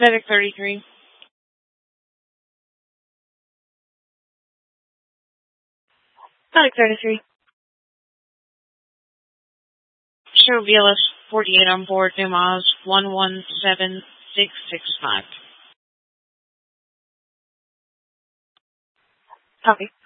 Medic 33. Medic 33. Show VLS 48 on board, New Miles 117665. Copy.